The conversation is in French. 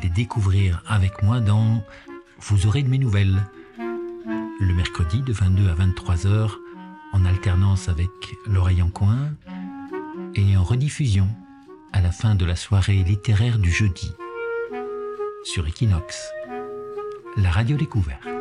découvrir avec moi dans Vous aurez de mes nouvelles, le mercredi de 22 à 23 heures, en alternance avec L'Oreille en coin et en rediffusion à la fin de la soirée littéraire du jeudi sur Equinox, la radio découverte.